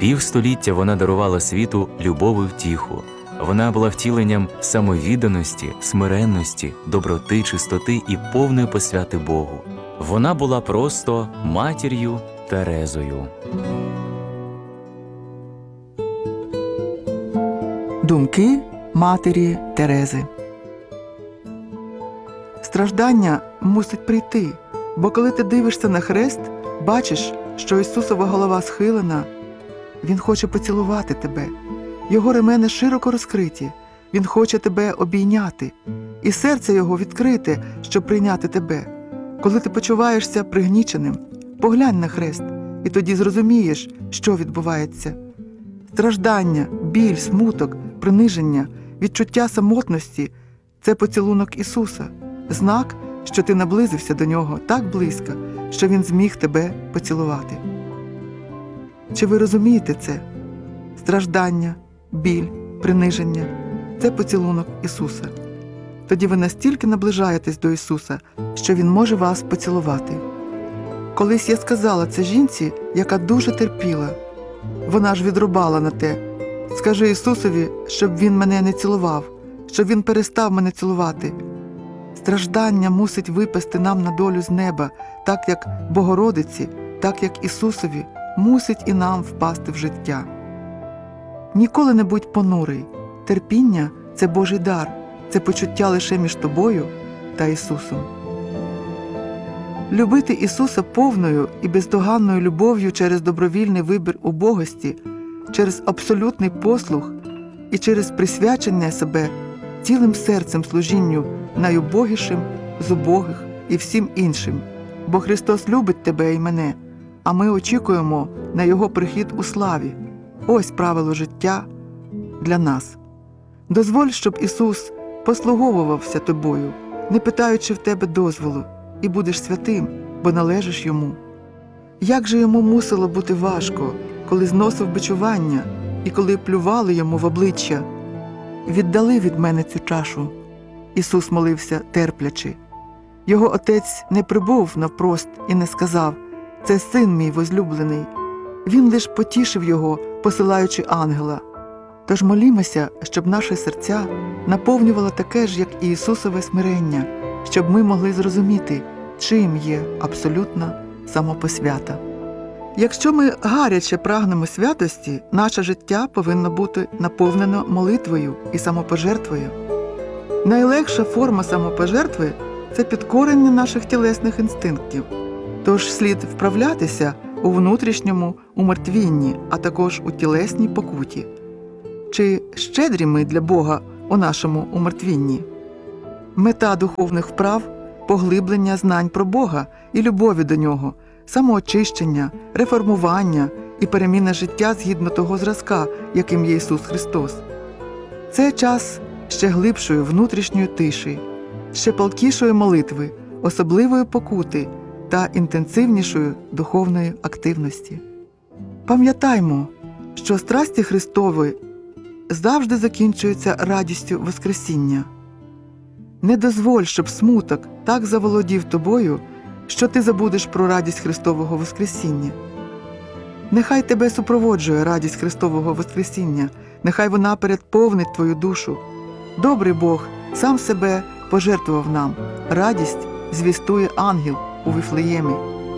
Півстоліття вона дарувала світу любов і втіху. Вона була втіленням самовідданості, смиренності, доброти, чистоти і повної посвяти Богу. Вона була просто матір'ю Терезою. Думки матері Терези. Страждання мусить прийти, бо коли ти дивишся на хрест, бачиш, що Ісусова голова схилена, Він хоче поцілувати тебе. Його ремени широко розкриті, Він хоче тебе обійняти, і серце Його відкрите, щоб прийняти тебе. Коли ти почуваєшся пригніченим, поглянь на хрест, і тоді зрозумієш, що відбувається. Страждання, біль, смуток, приниження, відчуття самотності – це поцілунок Ісуса, знак, що ти наблизився до Нього так близько, що Він зміг тебе поцілувати. Чи ви розумієте це? Страждання, біль, приниження – це поцілунок Ісуса. Тоді ви настільки наближаєтесь до Ісуса, що Він може вас поцілувати. Колись я сказала це жінці, яка дуже терпіла. Вона ж відрубала на те: «Скажи Ісусові, щоб Він мене не цілував, щоб Він перестав мене цілувати». Страждання мусить випасти нам на долю з неба, так як Богородиці, так як Ісусові мусить і нам впасти в життя. Ніколи не будь понурий. Терпіння – це Божий дар, це почуття лише між тобою та Ісусом. Любити Ісуса повною і бездоганною любов'ю через добровільний вибір убогості, через абсолютний послух і через присвячення себе цілим серцем служінню найубогішим з убогих і всім іншим. Бо Христос любить тебе і мене, а ми очікуємо на Його прихід у славі. Ось правило життя для нас. Дозволь, щоб Ісус послуговувався тобою, не питаючи в тебе дозволу, і будеш святим, бо належиш Йому. Як же Йому мусило бути важко, коли зносив бичування і коли плювали Йому в обличчя. «Віддали від мене цю чашу», – Ісус молився терплячи. Його Отець не прибув навпрост і не сказав: «Це син мій возлюблений». Він лиш потішив його, посилаючи ангела. Тож молімося, щоб наші серця наповнювало таке ж, як і Ісусове смирення, щоб ми могли зрозуміти, чим є абсолютна самопосвята. Якщо ми гаряче прагнемо святості, наше життя повинно бути наповнено молитвою і самопожертвою. Найлегша форма самопожертви – це підкорення наших тілесних інстинктів. Тож слід вправлятися у внутрішньому умертвінні, а також у тілесній покуті. Чи щедрі ми для Бога у нашому умертвінні? Мета духовних вправ – поглиблення знань про Бога і любові до Нього, самоочищення, реформування і переміна життя згідно того зразка, яким є Ісус Христос. Це час ще глибшої внутрішньої тиші, ще палкішої молитви, особливої покути та інтенсивнішої духовної активності. Пам'ятаймо, що страсті Христові завжди закінчуються радістю Воскресіння. Не дозволь, щоб смуток так заволодів тобою, що ти забудеш про радість Христового Воскресіння. Нехай тебе супроводжує радість Христового Воскресіння, нехай вона переповнить твою душу. Добрий Бог сам себе пожертвував нам, радість звістує ангел у Вифлеємі.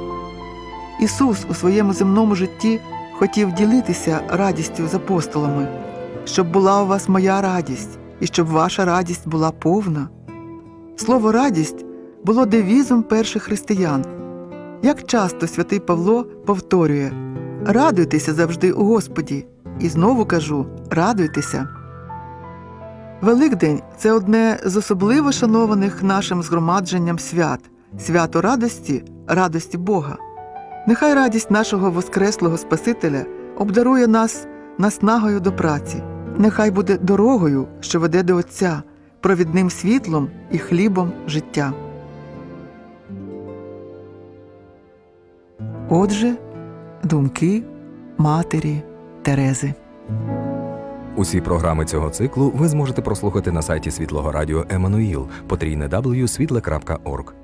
Ісус у своєму земному житті хотів ділитися радістю з апостолами, щоб була у вас моя радість і щоб ваша радість була повна. Слово «радість» було девізом перших християн. Як часто святий Павло повторює: «Радуйтеся завжди у Господі». І знову кажу: радуйтеся. Великдень – це одне з особливо шанованих нашим згромадженням свят – свято радості, радості Бога. Нехай радість нашого Воскреслого Спасителя обдарує нас наснагою до праці. Нехай буде дорогою, що веде до Отця, провідним світлом і хлібом життя. Отже, думки матері Терези. Усі програми цього циклу ви зможете прослухати на сайті Світлого Радіо Еммануїл, _w_світле.орг.